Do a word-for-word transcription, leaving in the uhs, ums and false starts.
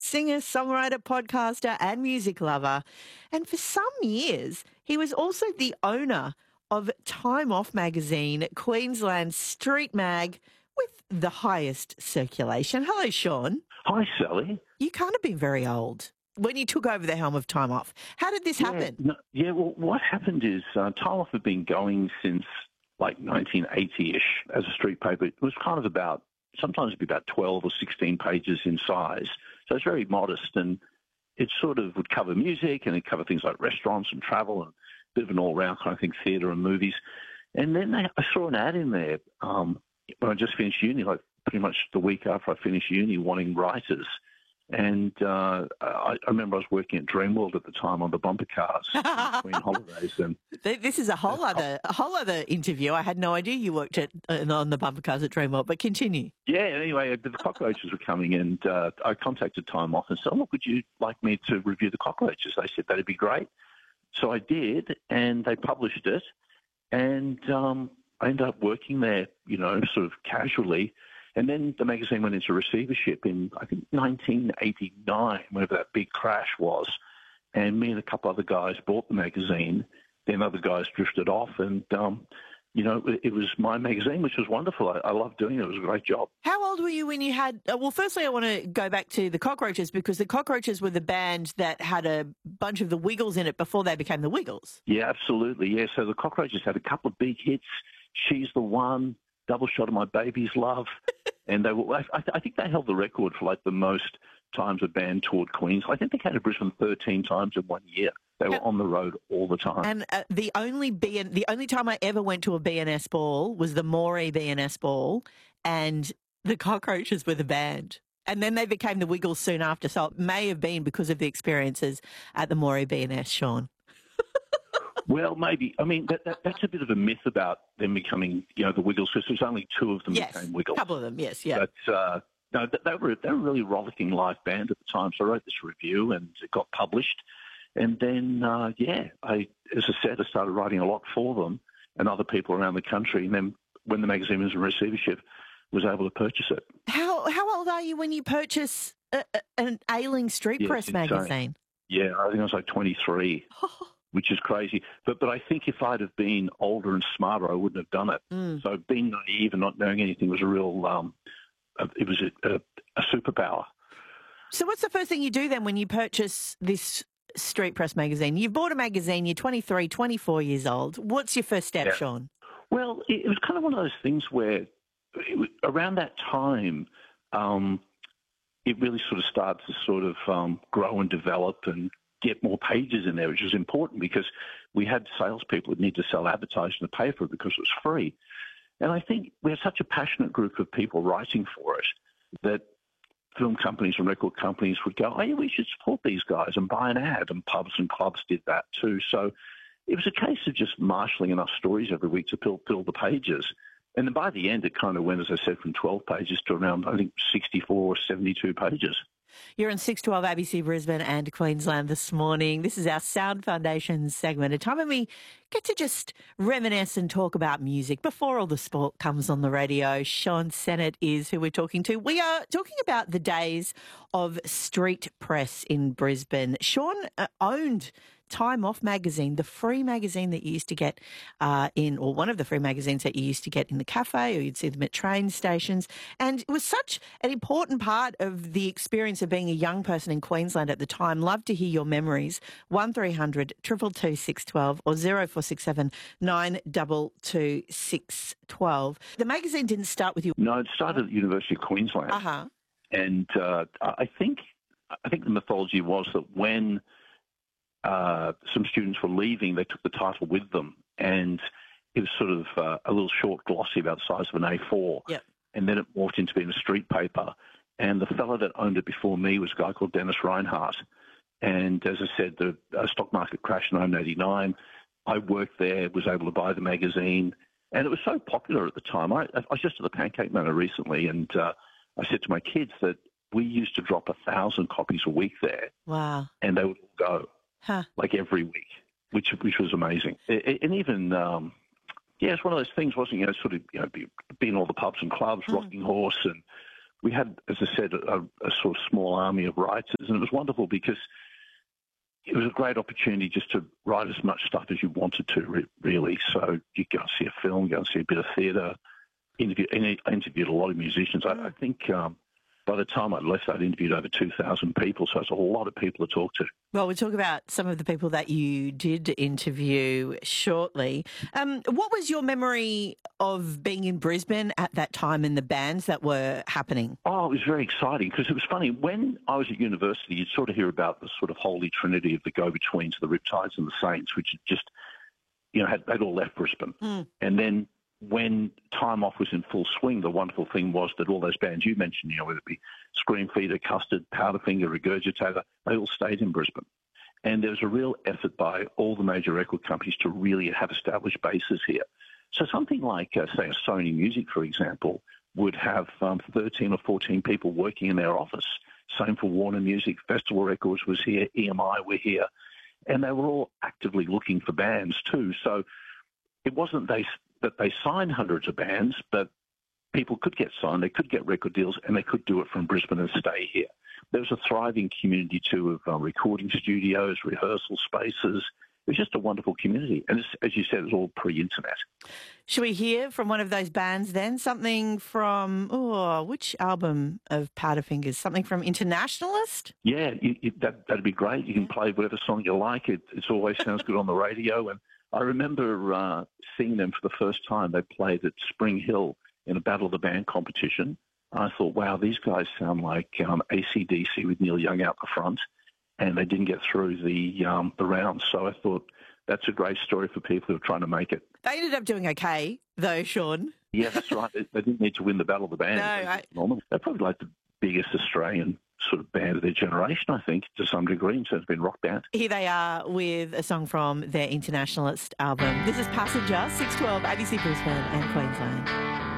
singer, songwriter, podcaster, and music lover. And for some years, he was also the owner of Time Off magazine, Queensland's street mag with the highest circulation. Hello, Sean. Hi, Sally. You can't have been very old when you took over the helm of Time Off. How did this happen? Yeah, no, yeah well, what happened is uh, Time Off had been going since like nineteen eighty-ish as a street paper. It was kind of about, sometimes it'd be about twelve or sixteen pages in size. So it's very modest, and it sort of would cover music and it'd cover things like restaurants and travel and a bit of an all-round kind of thing, theatre and movies. And then they, I saw an ad in there um, when I just finished uni, like pretty much the week after I finished uni, wanting writers. And uh, I, I remember I was working at Dreamworld at the time on the bumper cars between holidays. And this is a whole other a whole other interview. I had no idea you worked at uh, on the bumper cars at Dreamworld, but continue. Yeah, anyway, the cockroaches were coming, and uh, I contacted Time Off and said, look, would you like me to review the cockroaches? They said that'd be great. So I did, and they published it, and um, I ended up working there, you know, sort of casually. And then the magazine went into receivership in, I think, nineteen eighty-nine, whenever that big crash was. And me and a couple other guys bought the magazine. Then other guys drifted off. And, um, you know, it, it was my magazine, which was wonderful. I, I loved doing it. It was a great job. How old were you when you had... Uh, well, firstly, I want to go back to the Cockroaches, because the Cockroaches were the band that had a bunch of the Wiggles in it before they became the Wiggles. Yeah, absolutely. Yeah, so the Cockroaches had a couple of big hits. She's the One, Double Shot of My Baby's Love. And they were, I, I think they held the record for like the most times a band toured Queensland. I think they came to Brisbane thirteen times in one year. They were on the road all the time. And uh, the only B N, the only time I ever went to a B N S ball was the Moree B N S ball, and the Cockroaches were the band. And then they became the Wiggles soon after. So it may have been because of the experiences at the Moree B N S, Sean. Well, maybe. I mean, that, that, that's a bit of a myth about them becoming, you know, the Wiggles, because there's only two of them yes, became Wiggles. a couple of them, yes, yeah. But, uh, no, they were, they were a really rollicking live band at the time, so I wrote this review and it got published. And then, uh, yeah, I, as I said, I started writing a lot for them and other people around the country. And then when the magazine was in receivership, was able to purchase it. How how old are you when you purchase a, a, an ailing street yeah, press magazine? Yeah, I think I was like twenty-three. Which is crazy. But but I think if I'd have been older and smarter, I wouldn't have done it. Mm. So being naive and not knowing anything was a real, um, it was a, a, a superpower. So what's the first thing you do then when you purchase this street press magazine? You've bought a magazine, you're twenty-three, twenty-four years old. What's your first step, yeah. Sean? Well, it, it was kind of one of those things where it, around that time, um, it really sort of started to sort of um, grow and develop and get more pages in there, which was important because we had salespeople that need to sell advertising to pay for it because it was free. And I think we had such a passionate group of people writing for it that film companies and record companies would go, oh, yeah, we should support these guys and buy an ad, and pubs and clubs did that too. So it was a case of just marshalling enough stories every week to fill, fill the pages. And then by the end, it kind of went, as I said, from twelve pages to around, I think, sixty-four or seventy-two pages. You're on six twelve A B C Brisbane and Queensland this morning. This is our Sound Foundation segment, a time when we get to just reminisce and talk about music before all the sport comes on the radio. Sean Sennett is who we're talking to. We are talking about the days of street press in Brisbane. Sean uh, owned Time Off magazine, the free magazine that you used to get uh, in, or one of the free magazines that you used to get in the cafe, or you'd see them at train stations. And it was such an important part of the experience of being a young person in Queensland at the time. Love to hear your memories. one three hundred, two two two, six one two or zero four six seven, nine two two, six one two. The magazine didn't start with you. No, it started at the University of Queensland. Uh-huh. And uh, I think I think the mythology was that when Uh, some students were leaving, they took the title with them, and it was sort of uh, a little short glossy about the size of an A four. Yep. And then it morphed into being a street paper. And the fellow that owned it before me was a guy called Dennis Reinhardt. And as I said, the uh, stock market crashed in nineteen eighty-nine. I worked there, was able to buy the magazine, and it was so popular at the time. I, I was just at the Pancake Manor recently, and uh, I said to my kids that we used to drop a thousand copies a week there. Wow. And they would all go. Huh. Like every week, which which was amazing. And even, um, yeah, it's one of those things, wasn't it? You know, sort of, you know, being all the pubs and clubs, mm. Rocking Horse and we had, as I said, a, a sort of small army of writers, and it was wonderful because it was a great opportunity just to write as much stuff as you wanted to, re- really. So you go and see a film, go and see a bit of theatre, interview, I interviewed a lot of musicians. I, I think um, by the time I'd left, I'd interviewed over two thousand people, so it's a lot of people to talk to. Well, we'll talk about some of the people that you did interview shortly. Um, what was your memory of being in Brisbane at that time and the bands that were happening? Oh, it was very exciting because it was funny. When I was at university, you'd sort of hear about the sort of holy trinity of the go-betweens, the Riptides and the Saints, which had just, you know, had, they'd all left Brisbane. Mm. And then when Time Off was in full swing, the wonderful thing was that all those bands you mentioned, you know, whether it be Screamfeeder, Custard, Powderfinger, Regurgitator, they all stayed in Brisbane. And there was a real effort by all the major record companies to really have established bases here. So something like, uh, say, a Sony Music, for example, would have um, thirteen or fourteen people working in their office. Same for Warner Music. Festival Records was here. E M I were here. And they were all actively looking for bands too. So it wasn't they that they signed hundreds of bands, but people could get signed, they could get record deals, and they could do it from Brisbane and stay here. There was a thriving community too of uh, recording studios, rehearsal spaces. It was just a wonderful community. And as you said, it was all pre-internet. Should we hear from one of those bands then? Something from, oh, which album of Powderfingers? Something from Internationalist? Yeah, you, you, that, that'd be great. You can play whatever song you like. It, it always sounds good on the radio. And I remember uh, seeing them for the first time. They played at Spring Hill in a Battle of the Band competition. I thought, wow, these guys sound like um, A C D C with Neil Young out the front, and they didn't get through the um, the rounds. So I thought that's a great story for people who are trying to make it. They ended up doing okay, though, Sean. Yeah, that's right. They, they didn't need to win the Battle of the Band. No, I... They're probably like the biggest Australian sort of band of their generation, I think, to some degree, in terms of being rock band. Here they are with a song from their Internationalist album. This is Passenger, six twelve, A B C Brisbane and Queensland.